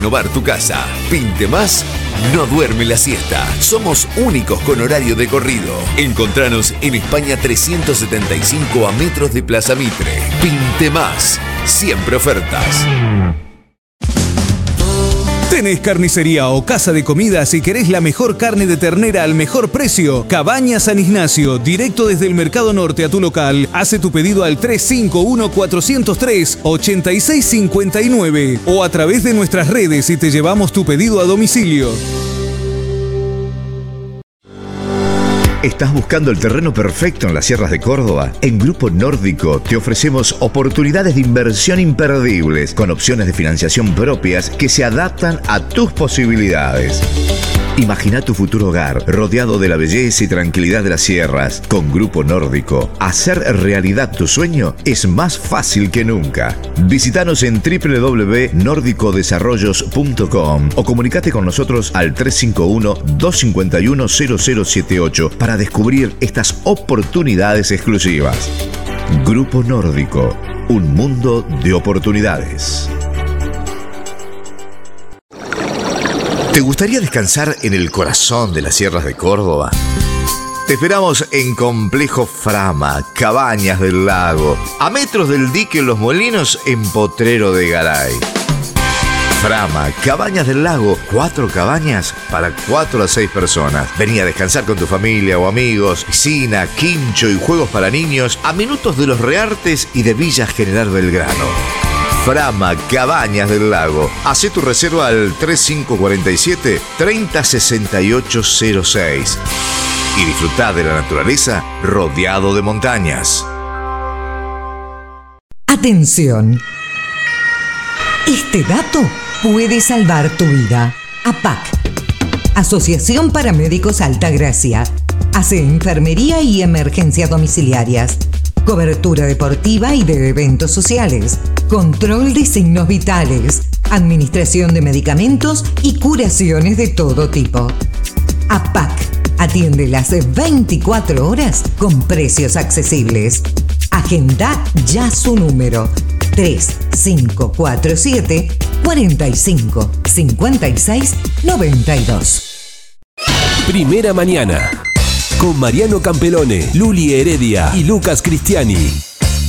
Renovar tu casa. Pinte Más no duerme la siesta. Somos únicos con horario de corrido. Encontranos en España 375 a metros de Plaza Mitre. Pinte Más. Siempre ofertas. ¿Tenés carnicería o casa de comidas y querés la mejor carne de ternera al mejor precio? Cabañas San Ignacio, directo desde el Mercado Norte a tu local. Hace tu pedido al 351-403-8659 o a través de nuestras redes y te llevamos tu pedido a domicilio. ¿Estás buscando el terreno perfecto en las sierras de Córdoba? En Grupo Nórdico te ofrecemos oportunidades de inversión imperdibles con opciones de financiación propias que se adaptan a tus posibilidades. Imagina tu futuro hogar rodeado de la belleza y tranquilidad de las sierras. Con Grupo Nórdico, hacer realidad tu sueño es más fácil que nunca. Visítanos en www.nordicodesarrollos.com o comunicate con nosotros al 351-251-0078 para descubrir estas oportunidades exclusivas. Grupo Nórdico, un mundo de oportunidades. ¿Te gustaría descansar en el corazón de las sierras de Córdoba? Te esperamos en Complejo Frama, Cabañas del Lago, a metros del dique Los Molinos en Potrero de Garay. Frama, Cabañas del Lago, 4 cabañas para 4 a 6 personas. Vení a descansar con tu familia o amigos, piscina, quincho y juegos para niños a minutos de Los Reartes y de Villa General Belgrano. Frama, Cabañas del Lago. Hacé tu reserva al 3547-306806 y disfrutá de la naturaleza rodeado de montañas. Atención. Este dato puede salvar tu vida. APAC, Asociación Paramédicos Altagracia, hace enfermería y emergencias domiciliarias, cobertura deportiva y de eventos sociales, control de signos vitales, administración de medicamentos y curaciones de todo tipo. APAC atiende las 24 horas con precios accesibles. Agenda ya su número 3547 45 56 92. Primera Mañana con Mariano Campelone, Luli Heredia y Lucas Cristiani.